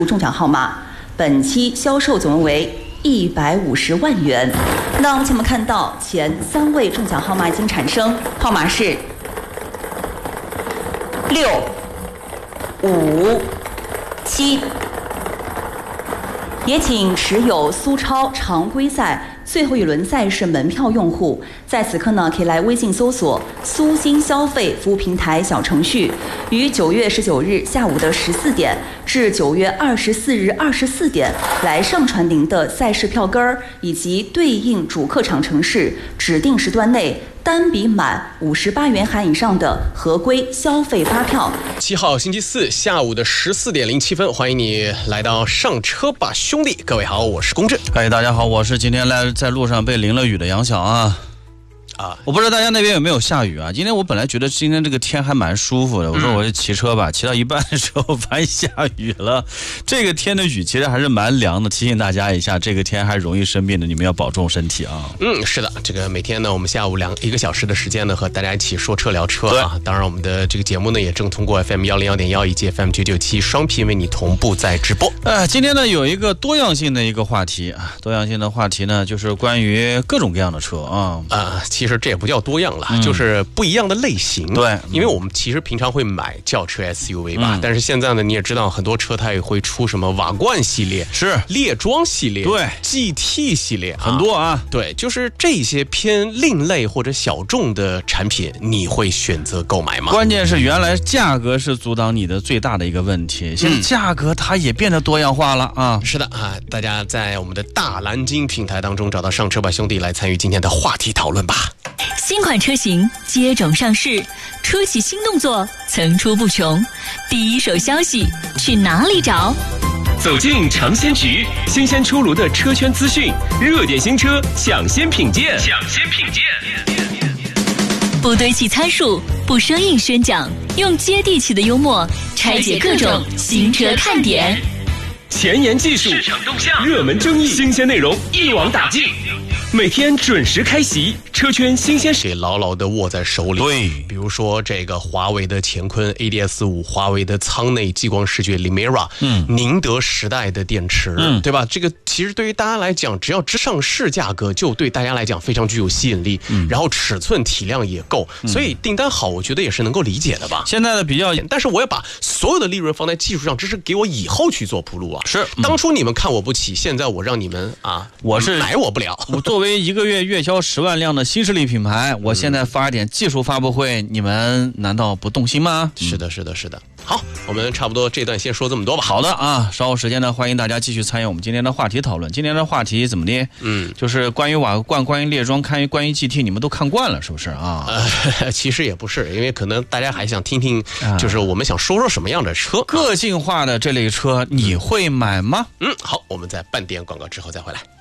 中奖号码，本期销售总额为150万元。那目前我们看到前3位中奖号码已经产生，号码是6、5、7。也请持有苏超常规赛最后一轮赛事门票用户，在此刻呢，可以来微信搜索苏新消费服务平台小程序，于9月19日下午的14点至9月24日24点来上传您的赛事票根儿以及对应主客场城市指定时段内单笔满58元含以上的合规消费发票。 7号星期四下午的14点07分，欢迎你来到上车吧兄弟。各位好，我是龚震。 大家好，我是今天在路上被淋了雨的杨晓啊。我不知道大家那边有没有下雨啊？今天我本来觉得今天这个天还蛮舒服的，我说我就骑车吧，骑到一半的时候发现下雨了。这个天的雨其实还是蛮凉的，提醒大家一下，这个天还容易生病的，你们要保重身体啊。 是的，这个每天呢，我们下午1个小时的时间呢，和大家一起说车聊车啊。当然，我们的这个节目呢，也正通过 FM 101.1以及 FM 997双频为你同步在直播。 今天呢有一个多样性的一个话题啊，多样性的话题呢就是关于各种各样的车啊。 其实这也不叫多样了，就是不一样的类型。 对， 因为我们其实平常会买轿车 SUV 吧，但是现在呢，你也知道很多车它也会出什么瓦罐系列、 是猎装系列、 对 GT 系列， 很多啊。 对，就是这些偏另类或者小众的产品，你会选择购买吗？ 关键是原来价格是阻挡你的最大的一个问题，现在价格它也变得多样化了啊。 是的啊，大家在我们的大蓝鲸平台当中找到上车吧兄弟来参与今天的话题讨论吧。 新款车型接踵上市，车企新动作层出不穷，第一手消息去哪里找？ 走进尝鲜局，新鲜出炉的车圈资讯，热点新车抢先品鉴。 不堆砌参数，不生硬宣讲，用接地气的幽默拆解各种新车看点。 前沿技术、市场动向、热门争议、新鲜内容一网打尽。每天准时开席，车圈新鲜给牢牢的握在手里。 对， 比如说这个华为的乾坤 ADS5， 华为的舱内激光视觉 Limera， 宁德时代的电池，对吧？这个其实对于大家来讲，只要上市价格就对大家来讲非常具有吸引力，然后尺寸体量也够，所以订单好，我觉得也是能够理解的吧。 现在的比较， 但是我要把所有的利润放在技术上，这是给我以后去做铺路啊。 是， 当初你们看我不起，现在我让你们买我不了。 我作为一个月月销10万辆的新势力品牌，我现在发点技术发布会，你们难道不动心吗？ 是的。好，我们差不多这段先说这么多吧。 好的啊，稍后时间呢，欢迎大家继续参与我们今天的话题讨论。今天的话题怎么的？就是关于瓦罐、关于猎装、关于 GT， 你们都看惯了是不是啊？ 其实也不是，因为可能大家还想听听，就是我们想说什么样的车， 个性化的这类车，你会买吗？ 好，我们在半点广告之后再回来。